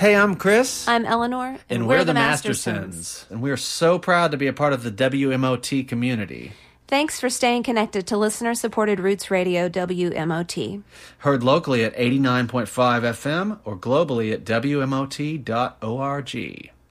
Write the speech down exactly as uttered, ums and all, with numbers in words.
Hey, I'm Chris. I'm Eleanor. And, and we're, we're the, the Mastersons. And we are so proud to be a part of the W M O T community. Thanks for staying connected to listener-supported Roots Radio W M O T. Heard locally at eighty-nine point five F M or globally at W M O T dot org.